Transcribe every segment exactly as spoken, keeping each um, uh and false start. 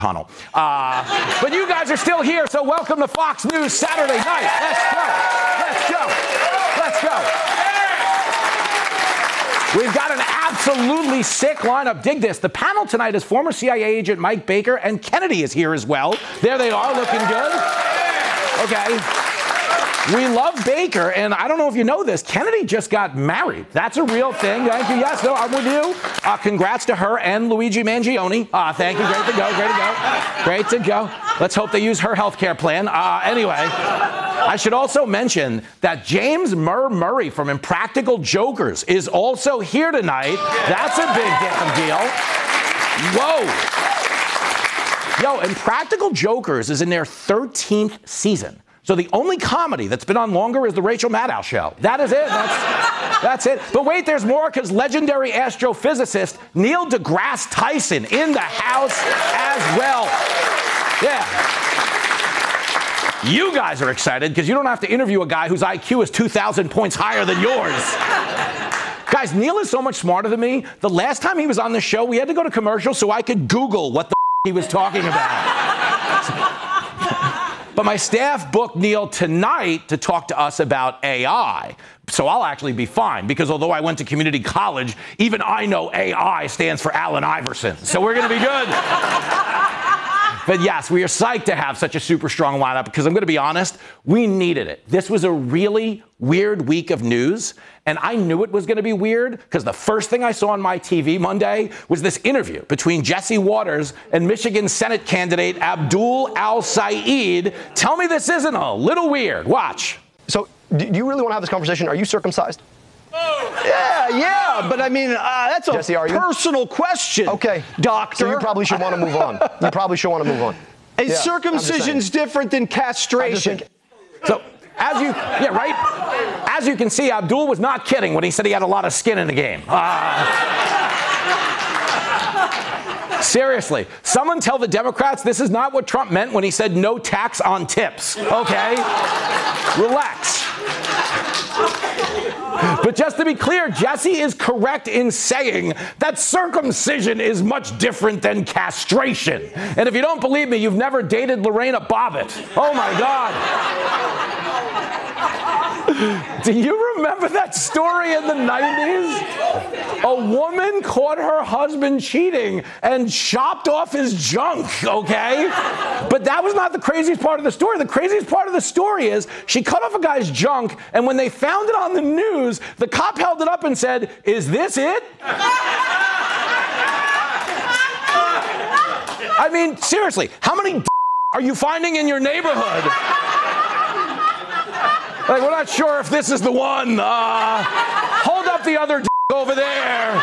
tunnel. Uh, but you guys are still here, so welcome to Fox News Saturday night. Let's go. Let's go. Let's go. We've got an absolutely sick lineup. Dig this. The panel tonight is former C I A agent Mike Baker, and Kennedy is here as well. There they are, looking good. Okay. We love Baker, and I don't know if you know this, Kennedy just got married. That's a real thing. Thank you. Yes, no, I'm with you. Uh, congrats to her and Luigi Mangione. Uh, thank you. Great to go. Great to go. Great to go. Let's hope they use her health care plan. Uh, anyway, I should also mention that James Murr Murray from Impractical Jokers is also here tonight. That's a big damn deal. Whoa. Yo, Impractical Jokers is in their thirteenth season. So the only comedy that's been on longer is the Rachel Maddow show. That is it. That's, that's it. But wait, there's more, because legendary astrophysicist Neil deGrasse Tyson in the house as well. Yeah. You guys are excited because you don't have to interview a guy whose I Q is two thousand points higher than yours. Guys, Neil is so much smarter than me. The last time he was on the show, we had to go to commercial so I could Google what the he was talking about. But my staff booked Neil tonight to talk to us about A I. So I'll actually be fine, because although I went to community college, even I know A I stands for Allen Iverson. So we're going to be good. But yes, we are psyched to have such a super strong lineup, because I'm going to be honest, we needed it. This was a really weird week of news, and I knew it was going to be weird because the first thing I saw on my T V Monday was this interview between Jesse Waters and Michigan Senate candidate Abdul Al-Sayed. Tell me this isn't a little weird. Watch. So, do you really want to have this conversation? Are you circumcised? Oh. Yeah, yeah, but I mean, uh, that's a Jesse, personal question. Okay, doctor. So you probably should want to move on. You probably should want to move on. Is yeah, circumcision's different than castration? So, as you, yeah, right? As you can see, Abdul was not kidding when he said he had a lot of skin in the game. Uh, seriously, someone tell the Democrats this is not what Trump meant when he said no tax on tips. Okay, relax. But just to be clear, Jesse is correct in saying that circumcision is much different than castration. And if you don't believe me, you've never dated Lorena Bobbitt. Oh, my God. Do you remember that story in the nineties? A woman caught her husband cheating and chopped off his junk, okay? But that was not the craziest part of the story. The craziest part of the story is she cut off a guy's junk, and when they found it on the news, the cop held it up and said, "Is this it?" I mean, seriously, how many d- are you finding in your neighborhood? Like, we're not sure if this is the one. Uh, hold up the other d- over there.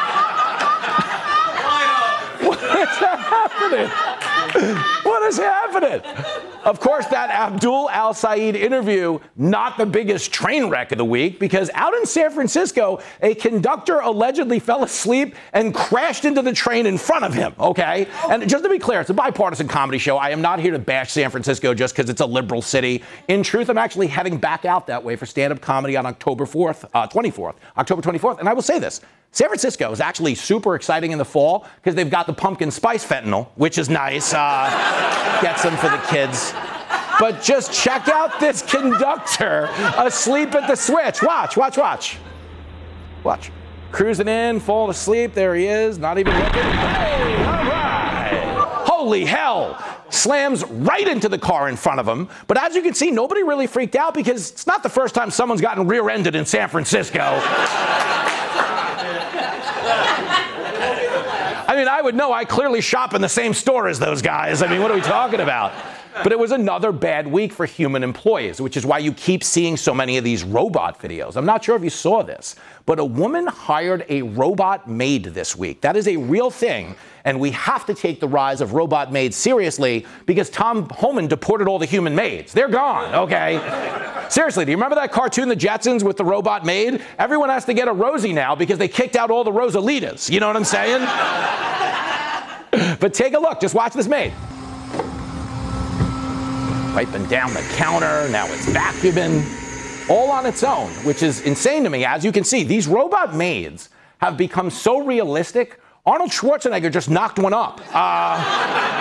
What is happening? What is happening? Of course, that Abdul Al-Sayed interview, not the biggest train wreck of the week, because out in San Francisco, a conductor allegedly fell asleep and crashed into the train in front of him, okay? And just to be clear, it's a bipartisan comedy show. I am not here to bash San Francisco just because it's a liberal city. In truth, I'm actually heading back out that way for stand-up comedy on October fourth, uh, twenty-fourth, October twenty-fourth. And I will say this. San Francisco is actually super exciting in the fall because they've got the pumpkin spice fentanyl, which is nice. Uh, gets them for the kids. But just check out this conductor asleep at the switch. Watch, watch, watch. Watch. Cruising in, falling asleep. There he is. Not even looking. Hey, all right. Holy hell. Slams right into the car in front of him. But as you can see, nobody really freaked out because it's not the first time someone's gotten rear-ended in San Francisco. I mean, I would know. I clearly shop in the same store as those guys. I mean, what are we talking about? But it was another bad week for human employees, which is why you keep seeing so many of these robot videos. I'm not sure if you saw this, but a woman hired a robot maid this week. That is a real thing, and we have to take the rise of robot maids seriously because Tom Homan deported all the human maids. They're gone, okay? Seriously, do you remember that cartoon, The Jetsons, with the robot maid? Everyone has to get a Rosie now because they kicked out all the Rosalitas. You know what I'm saying? But take a look. Just watch this maid. Wiping down the counter. Now it's vacuuming. All on its own, which is insane to me. As you can see, these robot maids have become so realistic, Arnold Schwarzenegger just knocked one up. Uh,